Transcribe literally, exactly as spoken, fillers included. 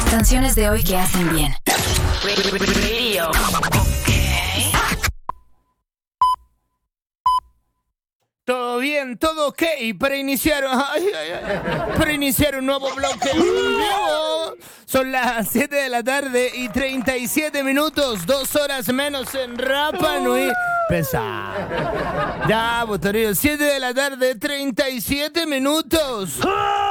Canciones de hoy que hacen bien. Radio. Todo bien, todo ok para iniciar, ay, ay, ay, para iniciar un nuevo bloque. Son las siete de la tarde y treinta y siete minutos, dos horas menos en Rapa Nui. Pensá. Ya, botorillo, siete de la tarde, treinta y siete minutos.